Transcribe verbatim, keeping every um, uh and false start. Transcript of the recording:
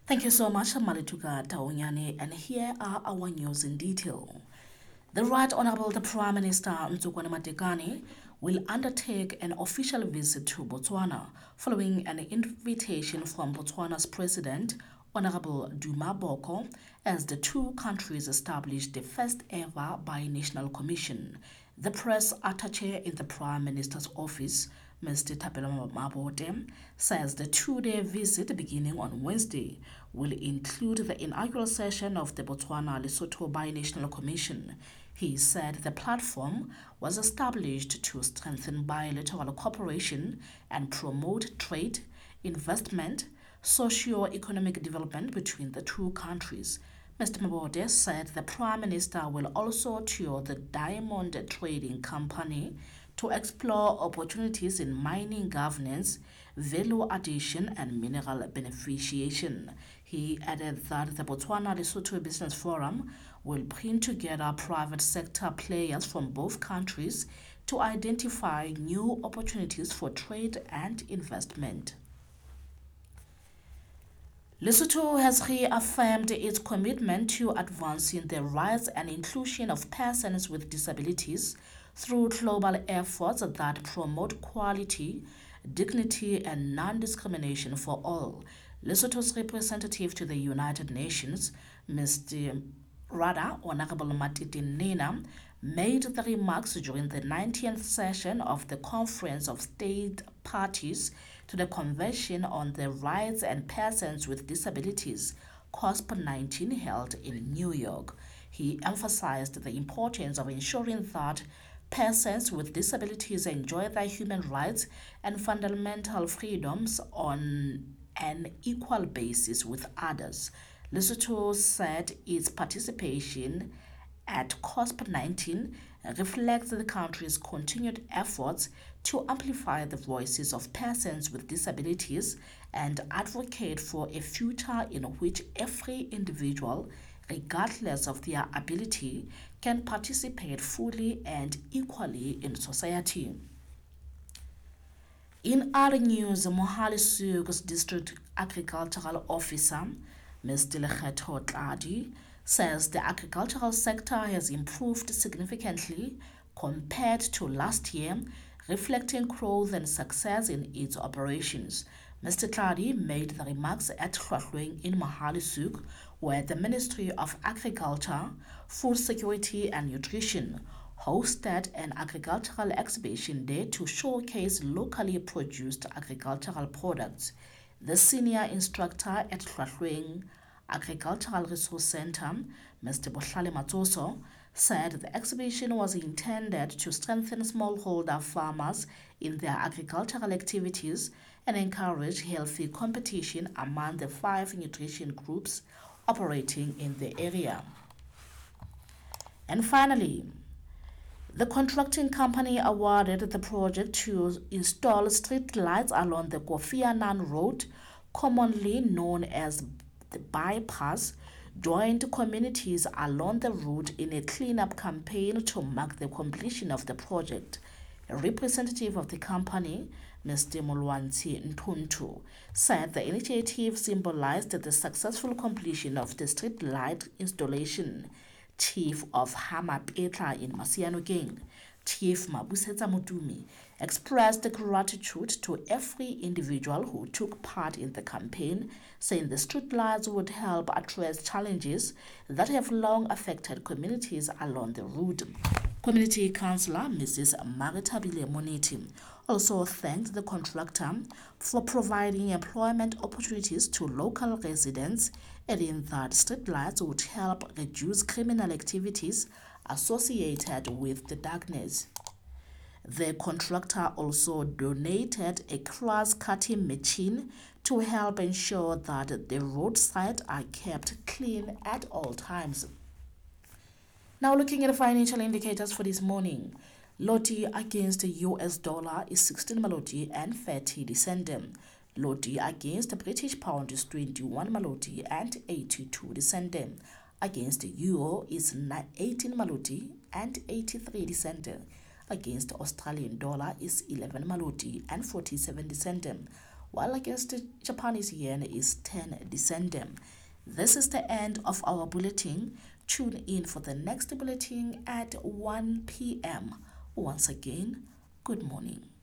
Thank you so much, Malituka Taonyane, and here are our news in detail. The Right Honorable the Prime Minister Ntsukwane Matekane will undertake an official visit to Botswana following an invitation from Botswana's President Honorable Duma Boko as the two countries established the first ever binational commission. The press attaché in the Prime Minister's office, Mister Thapelo Mabote, says the two-day visit beginning on Wednesday will include the inaugural session of the Botswana-Lesotho Binational Commission. He said the platform was established to strengthen bilateral cooperation and promote trade, investment, socio-economic development between the two countries. Mister Mabode said the Prime Minister will also tour the Diamond Trading Company to explore opportunities in mining governance, value addition, and mineral beneficiation. He added that the Botswana-Lesotho Business Forum will bring together private sector players from both countries to identify new opportunities for trade and investment. Lesotho has reaffirmed its commitment to advancing the rights and inclusion of persons with disabilities through global efforts that promote equality, dignity, and non-discrimination for all. Lesotho's representative to the United Nations, Mister Rada Honorable Matiti Nina, made the remarks during the ninetieth session of the Conference of State Parties to the Convention on the Rights and Persons with Disabilities, COSP nineteen, held in New York. He emphasized the importance of ensuring that persons with disabilities enjoy their human rights and fundamental freedoms on an equal basis with others. Lesotho said its participation at COSP nineteen reflects the country's continued efforts to amplify the voices of persons with disabilities and advocate for a future in which every individual, regardless of their ability, can participate fully and equally in society. In other news, Mohale Sug's District Agricultural Officer, Mister Lekgetho Tladi, says the agricultural sector has improved significantly compared to last year, reflecting growth and success in its operations. Mister Tladi made the remarks at Hlwahlweng in Mohale Sug, where the Ministry of Agriculture, Food Security and Nutrition hosted an agricultural exhibition there to showcase locally produced agricultural products. The senior instructor at Hlwahlweng Agricultural Resource Center, Mister Bohlale Matsoso, said the exhibition was intended to strengthen smallholder farmers in their agricultural activities and encourage healthy competition among the five nutrition groups operating in the area. And finally, the contracting company awarded the project to install street lights along the Kofi Annan Road, commonly known as the bypass, joined communities along the route in a cleanup campaign to mark the completion of the project. A representative of the company, Mister Mulwanzi Ntuntu, said the initiative symbolized the successful completion of the street light installation. Chief of Hama Petra in Masianokeng, Chief Mabusetsa Mutumi, expressed gratitude to every individual who took part in the campaign, saying the streetlights would help address challenges that have long affected communities along the route. Community Councillor Missus Maritabile Moniti also thanked the contractor for providing employment opportunities to local residents, adding that streetlights would help reduce criminal activities associated with the darkness. The contractor also donated a grass-cutting machine to help ensure that the roadside are kept clean at all times. Now looking at the financial indicators for this morning. Loti against the U S dollar is sixteen Maloti and thirty Descendant. Loti against the British pound is twenty-one Maloti and eighty-two Descendant. Against the euro is eighteen Maloti and eighty-three Descendant. Against the Australian dollar is eleven Maloti and forty-seven Descendant. while against the Japanese yen is ten descending. This is the end of our bulletin. Tune in for the next bulletin at one p m Once again, good morning.